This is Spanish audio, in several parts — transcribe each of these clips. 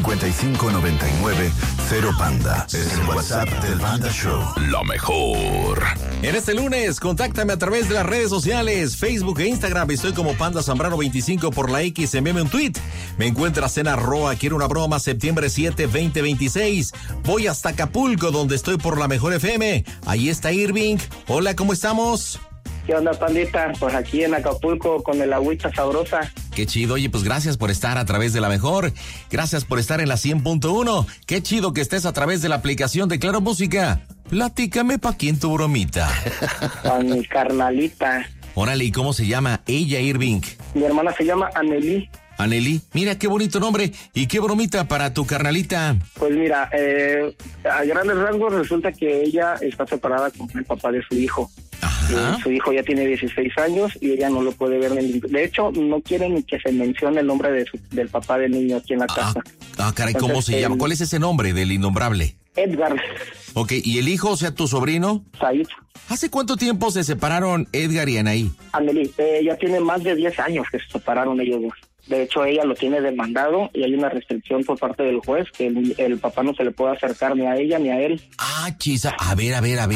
5599-0Panda. Es el WhatsApp del Panda Show. Lo mejor. En este lunes, contáctame a través de las redes sociales, Facebook e Instagram. Estoy como Panda Zambrano 25 por la X. Envíame un tweet. Me encuentras en @ Quiero una broma, septiembre 7, 2026. Voy hasta Acapulco, donde estoy por la mejor FM. Ahí está Irving. Hola, ¿cómo estamos? ¿Qué onda, pandita? Pues aquí en Acapulco con el agüita sabrosa. Qué chido. Oye, pues gracias por estar a través de la mejor. Gracias por estar en la 100.1. Qué chido que estés a través de la aplicación de Claro Música. Platícame pa' quién tu bromita. A mi carnalita. Órale, ¿y cómo se llama ella, Irving? Mi hermana se llama Anelí. Anelí, mira qué bonito nombre. ¿Y qué bromita para tu carnalita? Pues mira, a grandes rasgos resulta que ella está separada con el papá de su hijo. Ajá. Su hijo ya tiene 16 años y ella no lo puede ver. De hecho, no quieren ni que se mencione el nombre del papá del niño aquí en la casa. Caray, ¿cómo se llama? ¿Cuál es ese nombre del innombrable? Edgar. Ok, ¿y el hijo, o sea, tu sobrino? Said. ¿Hace cuánto tiempo se separaron Edgar y Anaí? Anelí, ya tiene más de 10 años que se separaron ellos dos. De hecho, ella lo tiene demandado y hay una restricción por parte del juez que el papá no se le puede acercar ni a ella ni a él. Chisa, a ver.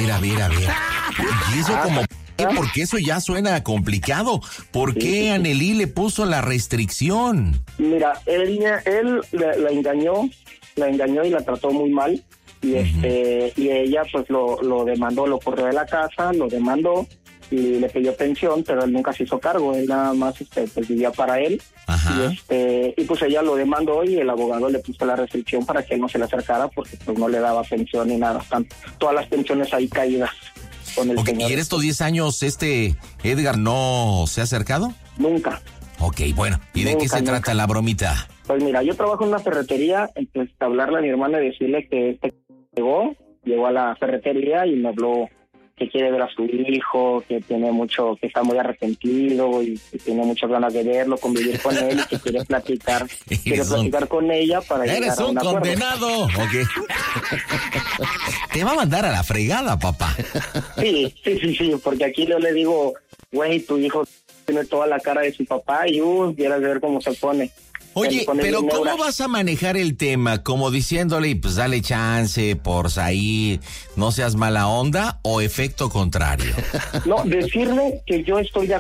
Y eso como... Porque eso ya suena complicado. ¿Por qué Anelí le puso la restricción? Mira, él la engañó y la trató muy mal. Y y ella pues lo demandó, lo corrió de la casa, lo demandó y le pidió pensión, pero él nunca se hizo cargo, él nada más pues vivía para él. Ajá. Y pues ella lo demandó y el abogado le puso la restricción para que él no se le acercara porque pues no le daba pensión ni nada, están todas las pensiones ahí caídas con el señor. ¿Y en estos 10 años Edgar no se ha acercado? Nunca. Ok, bueno, ¿y de qué se trata la bromita? Pues mira, yo trabajo en una ferretería, entonces hablarle a mi hermana y decirle que llegó a la ferretería y me habló que quiere ver a su hijo, que que está muy arrepentido y que tiene muchas ganas de verlo, convivir con él y que quiere platicar con ella para llegar a un acuerdo. ¡Eres un condenado! Okay. Te va a mandar a la fregada, papá. Sí, porque aquí yo le digo, güey, tu hijo tiene toda la cara de su papá y quieras ver cómo se pone. Oye, pero ¿cómo vas a manejar el tema? ¿Como diciéndole, pues dale chance, por ahí, no seas mala onda, o efecto contrario? No, decirle que yo estoy de